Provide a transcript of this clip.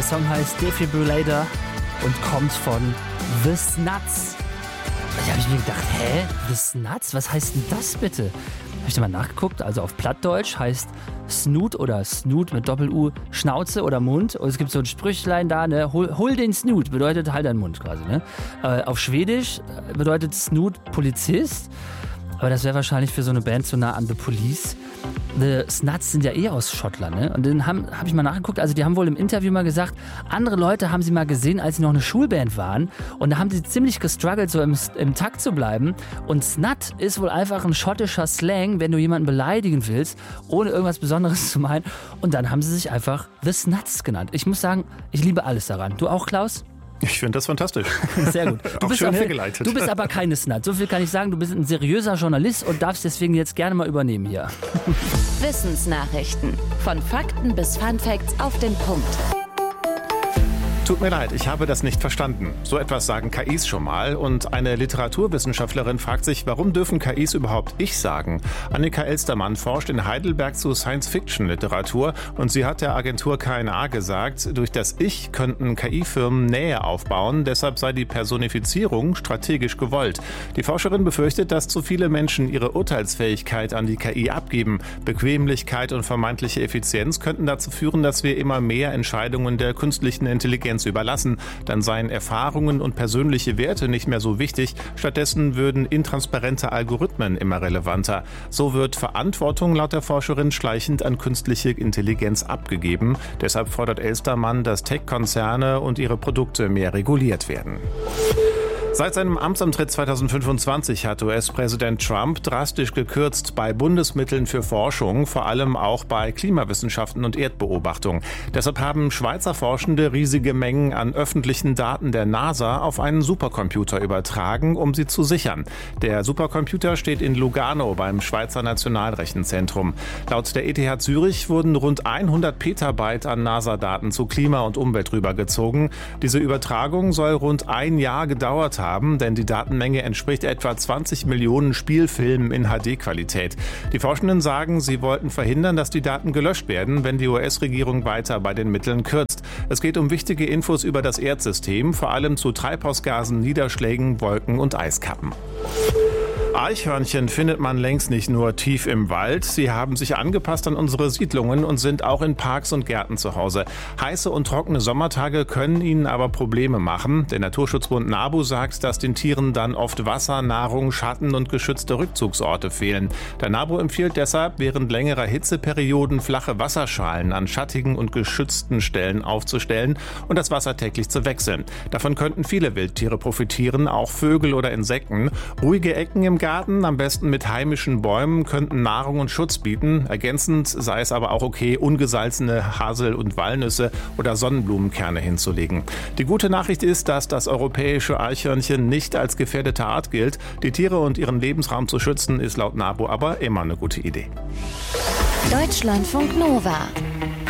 Der Song heißt Defibrillator und kommt von The Snuts. Da habe ich mir gedacht, The Snuts? Was heißt denn das bitte? Habe ich da mal nachgeguckt, also auf Plattdeutsch heißt Snoot oder Snoot mit Doppel-U Schnauze oder Mund. Und es gibt so ein Sprüchlein da, ne? Hol den Snoot, bedeutet halt deinen Mund quasi, ne? Auf Schwedisch bedeutet Snoot Polizist. Aber das wäre wahrscheinlich für so eine Band zu nah an The Police. The Snuts sind ja aus Schottland, ne? Und dann hab ich mal nachgeguckt, also die haben wohl im Interview mal gesagt, andere Leute haben sie mal gesehen, als sie noch eine Schulband waren. Und da haben sie ziemlich gestruggelt, so im Takt zu bleiben. Und Snut ist wohl einfach ein schottischer Slang, wenn du jemanden beleidigen willst, ohne irgendwas Besonderes zu meinen. Und dann haben sie sich einfach The Snuts genannt. Ich muss sagen, ich liebe alles daran. Du auch, Klaus? Ich finde das fantastisch. Sehr gut. Du bist schön hergeleitet. Du bist aber keine Snut. So viel kann ich sagen. Du bist ein seriöser Journalist und darfst deswegen jetzt gerne mal übernehmen hier. Wissensnachrichten. Von Fakten bis Funfacts auf den Punkt. Tut mir leid, ich habe das nicht verstanden. So etwas sagen KIs schon mal. Und eine Literaturwissenschaftlerin fragt sich, warum dürfen KIs überhaupt Ich sagen? Annika Elstermann forscht in Heidelberg zu Science-Fiction-Literatur und sie hat der Agentur KNA gesagt, durch das Ich könnten KI-Firmen Nähe aufbauen, deshalb sei die Personifizierung strategisch gewollt. Die Forscherin befürchtet, dass zu viele Menschen ihre Urteilsfähigkeit an die KI abgeben. Bequemlichkeit und vermeintliche Effizienz könnten dazu führen, dass wir immer mehr Entscheidungen der künstlichen Intelligenz überlassen. Dann seien Erfahrungen und persönliche Werte nicht mehr so wichtig. Stattdessen würden intransparente Algorithmen immer relevanter. So wird Verantwortung laut der Forscherin schleichend an künstliche Intelligenz abgegeben. Deshalb fordert Elstermann, dass Tech-Konzerne und ihre Produkte mehr reguliert werden. Seit seinem Amtsantritt 2025 hat US-Präsident Trump drastisch gekürzt bei Bundesmitteln für Forschung, vor allem auch bei Klimawissenschaften und Erdbeobachtung. Deshalb haben Schweizer Forschende riesige Mengen an öffentlichen Daten der NASA auf einen Supercomputer übertragen, um sie zu sichern. Der Supercomputer steht in Lugano beim Schweizer Nationalrechenzentrum. Laut der ETH Zürich wurden rund 100 Petabyte an NASA-Daten zu Klima und Umwelt rübergezogen. Diese Übertragung soll rund ein Jahr gedauert haben, denn die Datenmenge entspricht etwa 20 Millionen Spielfilmen in HD-Qualität. Die Forschenden sagen, sie wollten verhindern, dass die Daten gelöscht werden, wenn die US-Regierung weiter bei den Mitteln kürzt. Es geht um wichtige Infos über das Erdsystem, vor allem zu Treibhausgasen, Niederschlägen, Wolken und Eiskappen. Eichhörnchen findet man längst nicht nur tief im Wald. Sie haben sich angepasst an unsere Siedlungen und sind auch in Parks und Gärten zu Hause. Heiße und trockene Sommertage können ihnen aber Probleme machen. Der Naturschutzbund NABU sagt, dass den Tieren dann oft Wasser, Nahrung, Schatten und geschützte Rückzugsorte fehlen. Der NABU empfiehlt deshalb, während längerer Hitzeperioden flache Wasserschalen an schattigen und geschützten Stellen aufzustellen und das Wasser täglich zu wechseln. Davon könnten viele Wildtiere profitieren, auch Vögel oder Insekten. Ruhige Ecken im Garten, am besten mit heimischen Bäumen, könnten Nahrung und Schutz bieten. Ergänzend sei es aber auch okay, ungesalzene Hasel- und Walnüsse oder Sonnenblumenkerne hinzulegen. Die gute Nachricht ist, dass das europäische Eichhörnchen nicht als gefährdete Art gilt. Die Tiere und ihren Lebensraum zu schützen, ist laut NABU aber immer eine gute Idee. Deutschlandfunk Nova